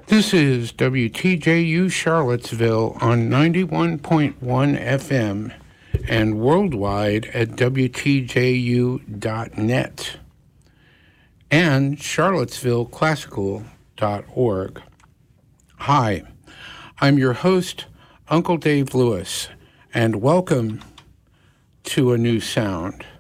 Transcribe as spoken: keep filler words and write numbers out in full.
This is W T J U Charlottesville on ninety-one point one F M and worldwide at W T J U dot net and charlottesville classical dot org. Hi, I'm your host, Uncle Dave Lewis, and welcome to A New Sound.